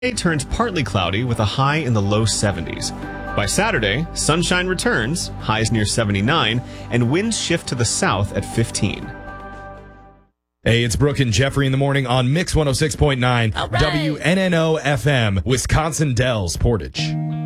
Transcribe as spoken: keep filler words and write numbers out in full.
It turns partly cloudy with a high in the low seventies. By Saturday, sunshine returns, highs near seventy-nine, and winds shift to the south at fifteen. Hey, it's Brooke and Jeffrey in the morning on Mix one oh six point nine All right. W N N O F M, Wisconsin Dells, Portage.